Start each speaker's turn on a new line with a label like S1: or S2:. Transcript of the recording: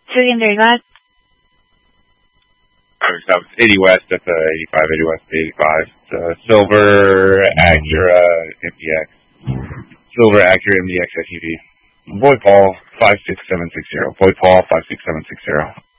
S1: Cylinder, go ahead.
S2: That was 80 West. That's 85, 80 West, 85. It's a silver Acura MDX. Silver Acura MDX SUV. Boy Paul 56760. Boy Paul 56760.